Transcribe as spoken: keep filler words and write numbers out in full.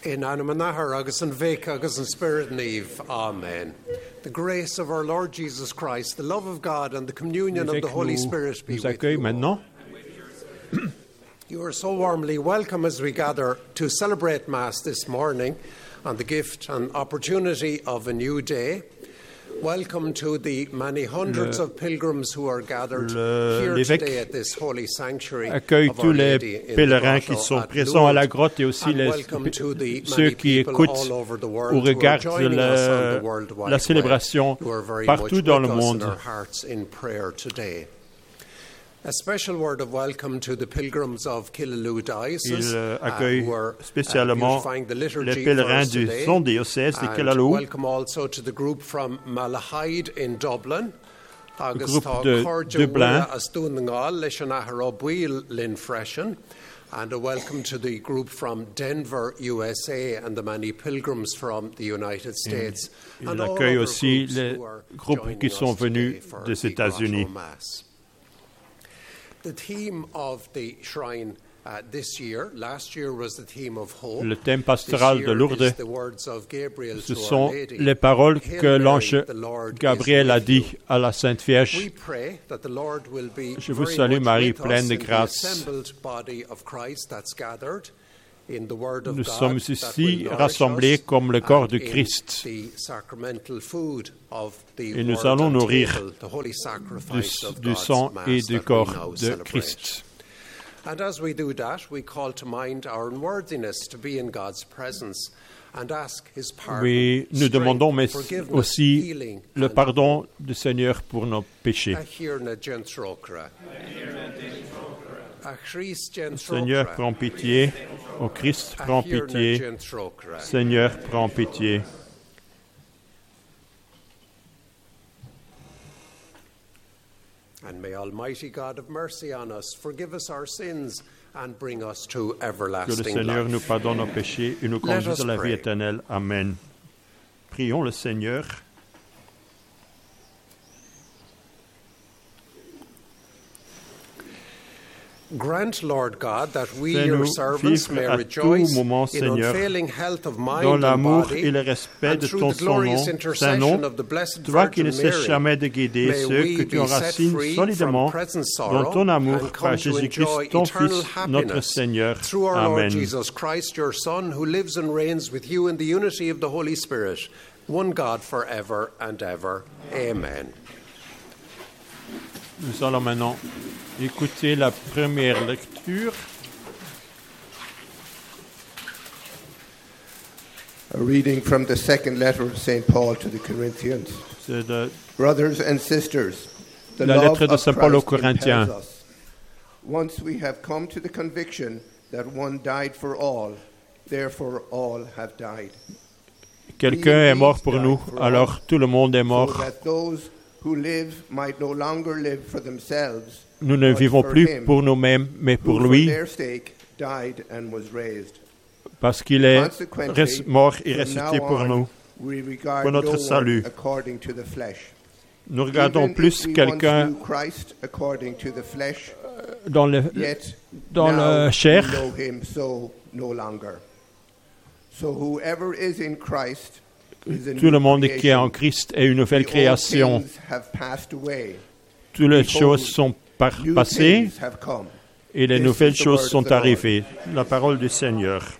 In anima nahar agus an vek agus an spirit neve. Amen. The grace of our Lord Jesus Christ, the love of God and the communion of the Holy Spirit be with you maintenant. You are so warmly welcome as we gather to celebrate Mass this morning on the gift and opportunity of a new day. Welcome to the many hundreds Le, of pilgrims who are gathered le, here today at this holy sanctuary accueille of tous Our les Lady in pèlerins the qui sont at présents à la Lourdes. grotte et aussi And les, welcome to the ceux many qui people écoutent all over the ou world who are regardent joining us on la, the World Wide la Web, célébration who are very partout much dans with le us in monde. our hearts in prayer today. A special word of welcome to the pilgrims of Killaloe Diocese, Il uh, accueille who are spécialement uh, beautifying the liturgy les pèlerins for us du today. son diocèse de And Killaloe. welcome also to the group from Malahide in Dublin. Agus groupe tá de cóide Dublin. bhuaile as dúna ngáil leis an athair ó buail linn freisin. And a welcome to the group from Denver, U S A, and the many pilgrims from the United States. Il and all accueille other aussi groups les who are groupes joining qui us sont venus today for des the États-Unis. Grotto Mass. The theme of the shrine uh, this year, last year was the theme of hope. Le thème pastoral This de year Lourdes, is the words of Gabriel ce to Our sont Lady. les paroles Hail que Mary, l'ange the Lord is Gabriel a with dit you. à la Sainte Vierge. We pray that the Lord will be Je vous very salue, much Marie, with pleine us de in the grâce. assembled body of Christ that's gathered in the Word of Nous God sommes that ici will nourish rassemblés us comme le corps and de in Christ. the sacramental food of the Et nous Word allons and nourrir table, the holy Du, sacrifice of du God's sang Mass et that du we corps now de celebrate. Christ. And as we do that, we call to mind our unworthiness to be in God's presence and ask His pardon, Oui, nous strength, demandons mais forgiveness, aussi healing, le and pardon du Seigneur pour nos péchés. Achirna gentrokra. Achris Seigneur, gentrokra. prends pitié. Ô Christ, prends Achirna pitié. gentrokra. Seigneur, prends pitié. And may Almighty God of mercy on us forgive us our sins and bring us to Que le everlasting Seigneur nous life. pardonne nos péchés et nous Let conduise us à la vie pray. éternelle. Amen. Prions le Seigneur. Grant, Lord God, that we, Fais-nous your servants, vivre may à rejoice tout moment, in Seigneur, unfailing health of mind dans and l'amour body, et le respect and de through ton the son glorious nom, Saint intercession nom, of the Blessed toi qui ne Virgin cesses Mary, jamais de guider may ceux we que tu be set enracines free solidement from present dans sorrow ton amour and par come to enjoy Jésus-Christ, ton eternal Fils, notre happiness Seigneur. through our Lord Amen. Jesus Christ, your Son, who lives and reigns with you in the unity of the Holy Spirit, one God forever and ever. Amen. Nous allons maintenant écouter la première lecture. A reading from the second letter of Saint Paul to the Corinthians. C'est de Brothers and sisters, the La love lettre de of Saint Paul aux Christ Corinthiens. impels us. Once we have come to the conviction that one died for all, therefore all have died. Quelqu'un est mort pour nous, alors tout le monde est So mort. that those who live might no longer live for themselves, Nous ne but vivons for plus him pour nous-mêmes, mais who pour for lui, their sake died and was raised. parce qu'il est Consequently, res- mort et from ressuscité now pour on, nous. we regard pour notre no salut. one according to the flesh. Nous regardons Even plus if we quelqu'un once knew Christ according to the flesh, dans le, yet dans now la chair. we know him so no longer. So whoever is in Christ is a Tout new le monde qui est en creation. Christ est une nouvelle The old création. things have passed away. Toutes les Behold, choses sont par- New passées things have come. et les This nouvelles is the choses word of sont the Lord. arrivées. La parole du Seigneur.